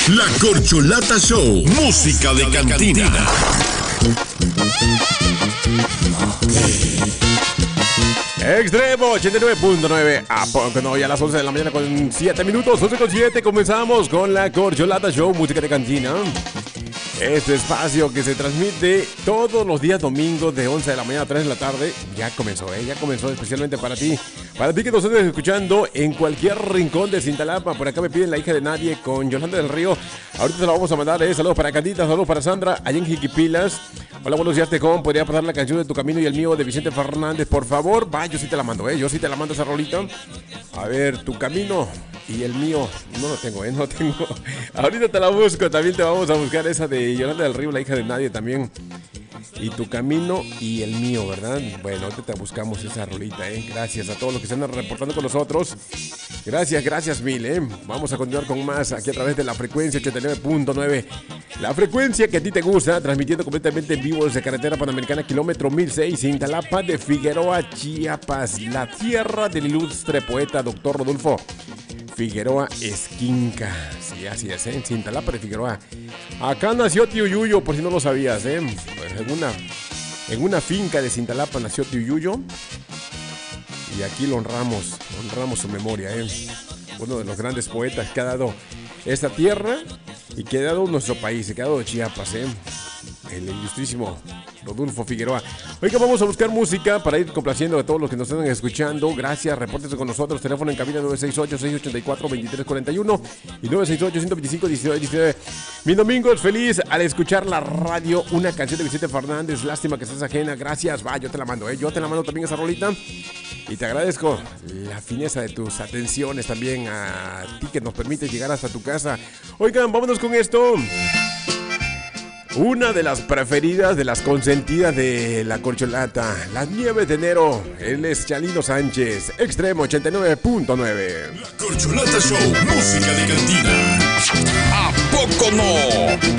La Corcholata Show. Música de cantina. Extremo 89.9. ¿A poco no? Ya a las 11 de la mañana con 7 minutos. 11 con 7. Comenzamos con la Corcholata Show. Música de cantina. Este espacio que se transmite todos los días domingos de 11 de la mañana a 3 de la tarde. Ya comenzó, ya comenzó especialmente para ti. Para ti que nos estés escuchando en cualquier rincón de Cintalapa. Por acá me piden La Hija de Nadie con Yolanda del Río. Ahorita te la vamos a mandar, saludos para Candita, saludos para Sandra, allá en Jiquipilas. Hola, buenos días, Tejón. ¿Podría pasar la canción de Tu Camino y el Mío de Vicente Fernández, por favor? Va, yo sí te la mando, yo sí te la mando esa rolita. A ver, Tu Camino y el Mío. No lo tengo, no lo tengo. Ahorita te la busco, también te vamos a buscar esa de Yolanda del Río, La Hija de Nadie también. Y Tu Camino y el Mío, ¿verdad? Bueno, ahorita te buscamos esa rolita, Gracias a todos los que se andan reportando con nosotros. Gracias mil, Vamos a continuar con más aquí a través de la frecuencia 89.9. La frecuencia que a ti te gusta, transmitiendo completamente en vivo desde Carretera Panamericana, kilómetro 1006, Cintalapa de Figueroa, Chiapas, la tierra del ilustre poeta Dr. Rodolfo Figueroa Esquinca. Sí, así es, en Cintalapa de Figueroa. Acá nació Tío Yuyo, por si no lo sabías, Pues en una finca de Cintalapa nació Tío Yuyo. Y aquí lo honramos su memoria, Uno de los grandes poetas que ha dado esta tierra y que ha dado nuestro país, que ha dado Chiapas, el ilustrísimo Rodolfo Figueroa. Oiga, vamos a buscar música para ir complaciendo a todos los que nos están escuchando. Gracias, repórtense con nosotros. Teléfono en cabina 968-684-2341 y 968-125-1919. Mi domingo es feliz al escuchar la radio. Una canción de Vicente Fernández. Lástima que estás ajena. Gracias, va, yo te la mando, Yo te la mando también esa rolita. Y te agradezco la fineza de tus atenciones también a ti que nos permite llegar hasta tu casa. Oigan, vámonos con esto. Una de las preferidas, de las consentidas de la Corcholata, Las Nieves de Enero. Él es Chalino Sánchez, Extremo 89.9. La Corcholata Show, música de cantina. ¿A poco no?